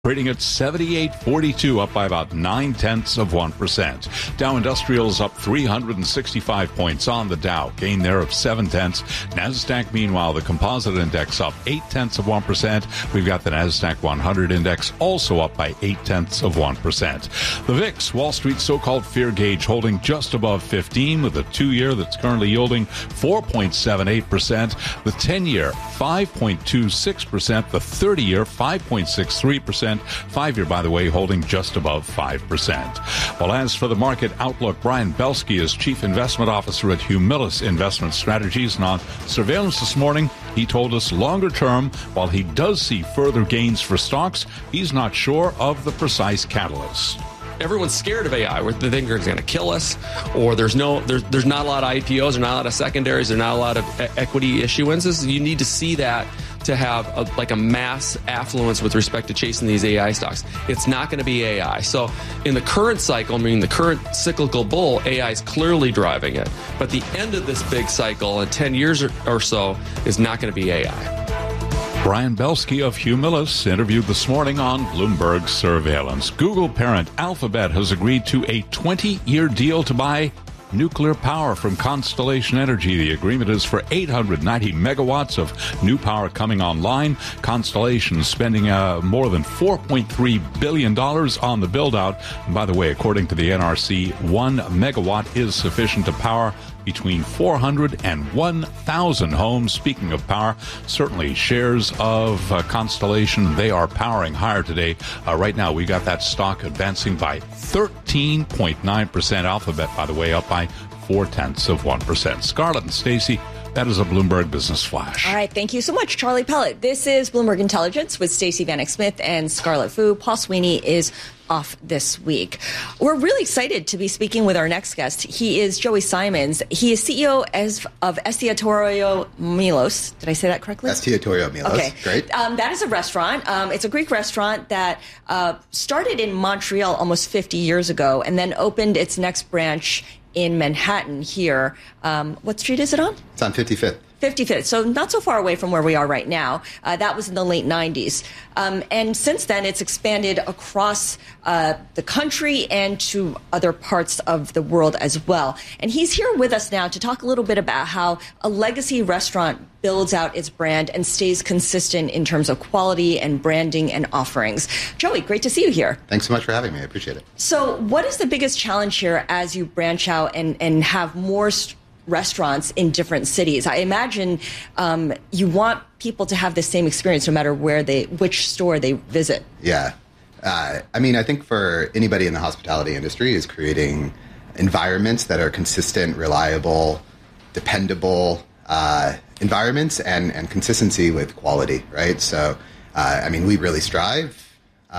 Trading at 78.42, up by about 0.9%. Dow Industrials up 365 points on the Dow, gain there of 0.7. NASDAQ, meanwhile, the composite index up 0.8%. We've got the NASDAQ 100 index also up by 0.8%. The VIX, Wall Street's so-called fear gauge, holding just above 15 with a 2-year that's currently yielding 4.78%. The 10-year, 5.26%. The 30-year, 5.63%. 5-year, by the way, holding just above 5%. Well, as for the market outlook, Brian Belsky is Chief Investment Officer at Humilis Investment Strategies. And on surveillance this morning, he told us longer term, while he does see further gains for stocks, he's not sure of the precise catalyst. Everyone's scared of AI. They think it's going to kill us, or there's not a lot of IPOs, there's not a lot of secondaries, there's not a lot of equity issuances. You need to see that to have a mass affluence with respect to chasing these AI stocks. It's not going to be AI. So in the current cycle, meaning the current cyclical bull, AI is clearly driving it. But the end of this big cycle in 10 years or so is not going to be AI. Brian Belsky of Humilis interviewed this morning on Bloomberg Surveillance. Google parent Alphabet has agreed to a 20-year deal to buy nuclear power from Constellation Energy. The agreement is for 890 megawatts of new power coming online. Constellation spending more than $4.3 billion on the build-out. And by the way, according to the NRC, 1 megawatt is sufficient to power between 400 and 1,000 homes. Speaking of power, certainly shares of Constellation, they are powering higher today. Right now, we got that stock advancing by 13.9%. Alphabet, by the way, up by 0.4%. Scarlett and Stacey, that is a Bloomberg Business Flash. All right, thank you so much, Charlie Pellet. This is Bloomberg Intelligence with Stacey Vanek Smith and Scarlett Fu. Paul Sweeney is off this week. We're really excited to be speaking with our next guest. He is Joey Simons. He is CEO of Estiatorio Milos. Did I say that correctly? Estiatorio Milos. Okay. Great. That is a restaurant. It's a Greek restaurant that started in Montreal almost 50 years ago and then opened its next branch in Manhattan here. What street is it on? It's on 55th. 55th, so not so far away from where we are right now. That was in the late 90s. And since then, it's expanded across the country and to other parts of the world as well. And he's here with us now to talk a little bit about how a legacy restaurant builds out its brand and stays consistent in terms of quality and branding and offerings. Joey, great to see you here. Thanks so much for having me. I appreciate it. So what is the biggest challenge here as you branch out and have more restaurants in different cities? I imagine you want people to have the same experience no matter which store they visit. Yeah. I think for anybody in the hospitality industry is creating environments that are consistent, reliable, dependable environments and consistency with quality, right? So, we really strive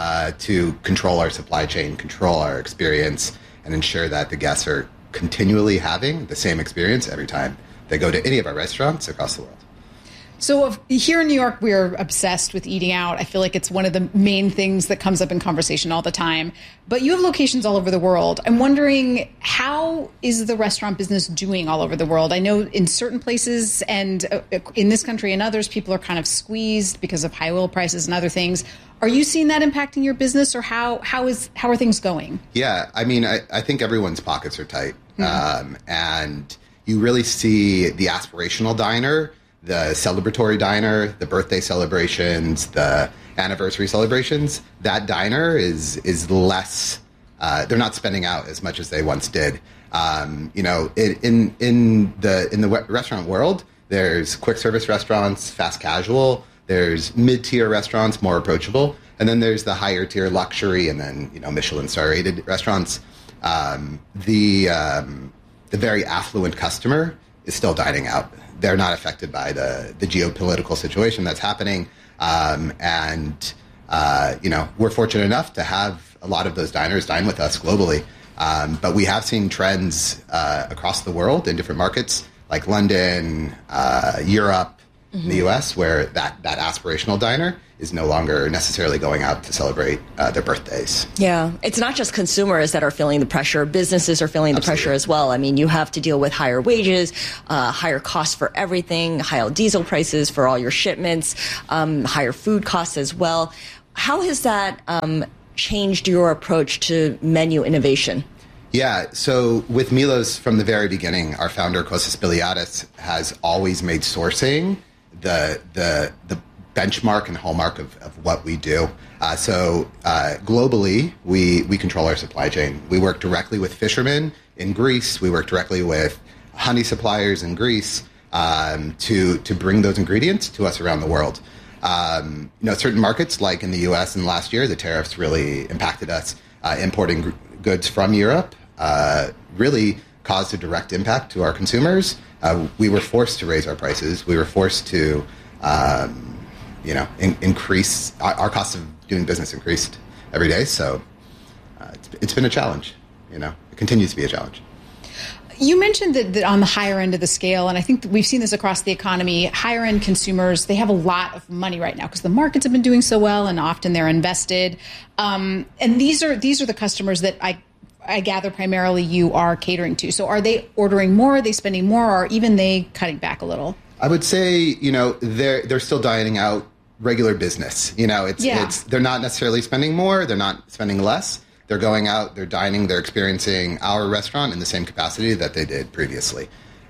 to control our supply chain, control our experience, and ensure that the guests are continually having the same experience every time they go to any of our restaurants across the world. So here in New York, we're obsessed with eating out. I feel like it's one of the main things that comes up in conversation all the time. But you have locations all over the world. I'm wondering, how is the restaurant business doing all over the world? I know in certain places and in this country and others, people are kind of squeezed because of high oil prices and other things. Are you seeing that impacting your business, or how are things going? Yeah, I think everyone's pockets are tight. Mm-hmm. And you really see the aspirational diner, the celebratory diner, the birthday celebrations, the anniversary celebrations. That diner is less, they're not spending out as much as they once did. In the restaurant world, there's quick service restaurants, fast casual, there's mid-tier restaurants, more approachable, and then there's the higher tier luxury, and then Michelin star rated restaurants. The very affluent customer is still dining out. They're not affected by the geopolitical situation that's happening. We're fortunate enough to have a lot of those diners dine with us globally. But we have seen trends across the world in different markets like London, Europe, mm-hmm. the US, where that aspirational diner is no longer necessarily going out to celebrate their birthdays. Yeah, it's not just consumers that are feeling the pressure. Businesses are feeling the Absolutely. pressure as well. You have to deal with higher wages, higher costs for everything, higher diesel prices for all your shipments, higher food costs as well. How has that changed your approach to menu innovation? Yeah, so with Milos from the very beginning, our founder, Kostas Spiliadis, has always made sourcing the benchmark and hallmark of what we do. So globally, we control our supply chain. We work directly with fishermen in Greece. We work directly with honey suppliers in Greece to bring those ingredients to us around the world. Certain markets, like in the U.S. and last year, the tariffs really impacted us. Importing goods from Europe really caused a direct impact to our consumers. We were forced to raise our prices. We were forced to, increase our cost of doing business increased every day. So it's been a challenge. It continues to be a challenge. You mentioned that on the higher end of the scale, and I think that we've seen this across the economy, higher end consumers, they have a lot of money right now because the markets have been doing so well and often they're invested. And these are the customers that I gather primarily you are catering to. So are they ordering more? Are they spending more? Or even they cutting back a little? I would say, they're still dining out regular business. They're not necessarily spending more. They're not spending less. They're going out, they're dining, they're experiencing our restaurant in the same capacity that they did previously.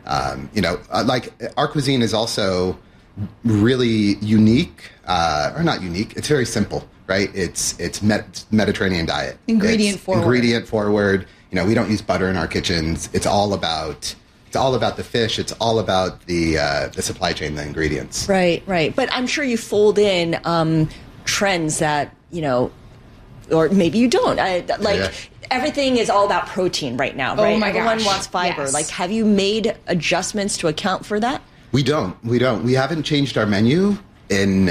Our cuisine is also really unique, or not unique. It's very simple, right? It's Mediterranean diet. Ingredient forward. We don't use butter in our kitchens. It's all about the fish. It's all about the supply chain, the ingredients. Right. But I'm sure you fold in trends that, or maybe you don't. Everything is all about protein right now, right? Oh my gosh. Everyone wants fiber. Yes. Have you made adjustments to account for that? We don't. We haven't changed our menu in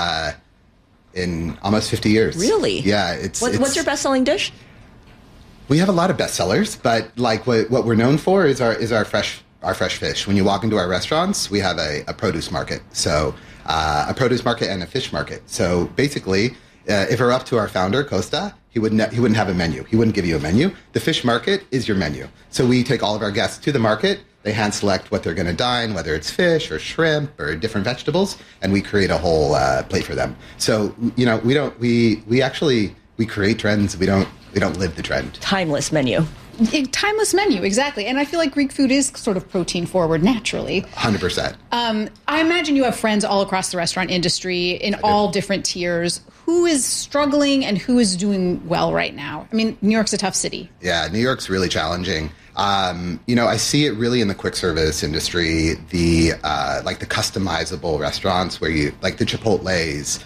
almost 50 years. Really? Yeah. What's your best-selling dish? We have a lot of bestsellers, but what we're known for is our fresh fish. When you walk into our restaurants, we have a produce market. So a produce market and a fish market. So basically, if it were up to our founder, Costa, he wouldn't have a menu. He wouldn't give you a menu. The fish market is your menu. So we take all of our guests to the market. They hand select what they're going to dine, whether it's fish or shrimp or different vegetables, and we create a whole plate for them. So we create trends. We don't live the trend. Timeless menu. Timeless menu, exactly. And I feel like Greek food is sort of protein forward naturally. 100%. I imagine you have friends all across the restaurant industry in all different tiers. Who is struggling and who is doing well right now? I mean, New York's a tough city. Yeah, New York's really challenging. I see it really in the quick service industry, the customizable restaurants where you, like the Chipotles,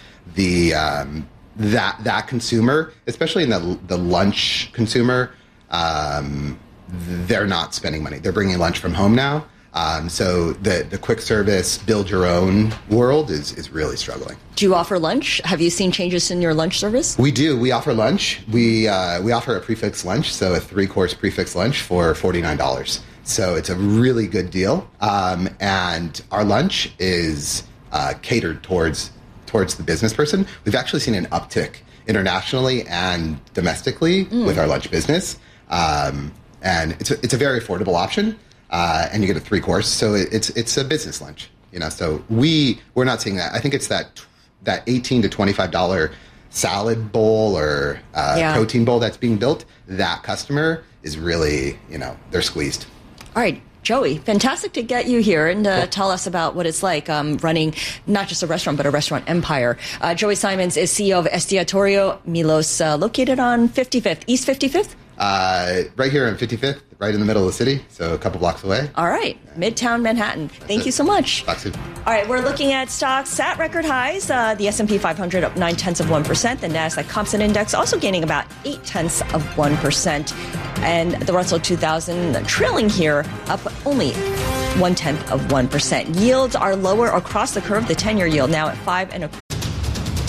that consumer, especially in the lunch consumer, they're not spending money. They're bringing lunch from home now. So the quick service, build your own world is really struggling. Do you offer lunch? Have you seen changes in your lunch service? We do. We offer lunch. We offer a prefix lunch, so a 3-course prefix lunch for $49. So it's a really good deal. And our lunch is catered towards the business person. We've actually seen an uptick internationally and domestically with our lunch business. And it's a very affordable option. And you get a 3-course, so it's a business lunch, So we're not seeing that. I think it's that $18 to $25 salad bowl or protein bowl that's being built. That customer is really, they're squeezed. All right, Joey, fantastic to get you here and tell us about what it's like running not just a restaurant, but a restaurant empire. Joey Simons is CEO of Estiatorio Milos, located on 55th, East 55th? Right here on 55th, right in the middle of the city, so a couple blocks away. All right, Midtown Manhattan. Thank you so much. Talk soon. All right, we're looking at stocks at record highs. The S&P 500 up 0.9%. The NASDAQ Composite Index also gaining about 0.8%. And the Russell 2000 trailing here up only 0.1%. Yields are lower across the curve. The 10-year yield now at 5